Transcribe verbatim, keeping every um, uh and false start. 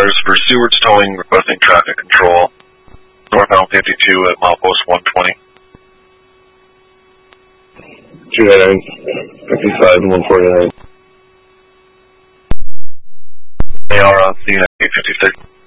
cars for Seward's Towing requesting traffic control. Northbound fifty-two at milepost one twenty. two nine fifty-five and one forty-nine. They are on scene at eight fifty-six.